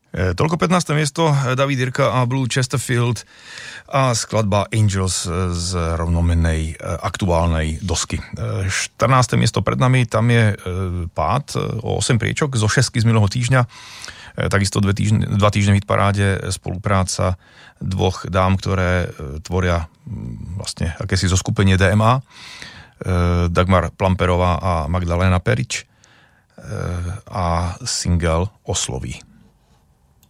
Toľko 15. miesto David Jirka a Blue Chesterfield a skladba Angels z rovnomennej aktuálnej dosky. 14. miesto pred nami, tam je pád o 8 priečok zo 6 z minulého týždňa. Takisto 2 týždne v hitparáde, spolupráca dvoch dám, ktoré tvoria vlastne akési zoskupenie DMA. Dagmar Plamperová a Magdalena Perič a single Osloví.